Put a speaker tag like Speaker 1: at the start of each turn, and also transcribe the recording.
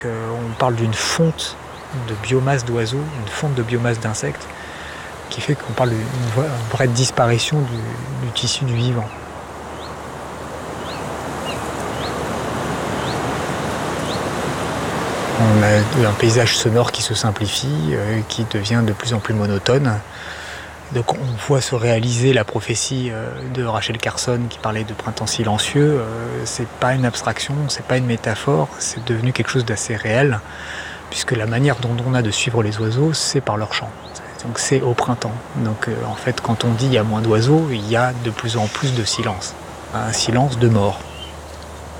Speaker 1: On parle d'une fonte de biomasse d'oiseaux, une fonte de biomasse d'insectes, qui fait qu'on parle d'une vraie disparition du tissu du vivant. On a un paysage sonore qui se simplifie, qui devient de plus en plus monotone. Donc on voit se réaliser la prophétie de Rachel Carson qui parlait de printemps silencieux. C'est pas une abstraction, c'est pas une métaphore, c'est devenu quelque chose d'assez réel, puisque la manière dont on a de suivre les oiseaux, c'est par leur chant. Donc c'est au printemps. Donc en fait, quand on dit il y a moins d'oiseaux, il y a de plus en plus de silence. Un silence de mort.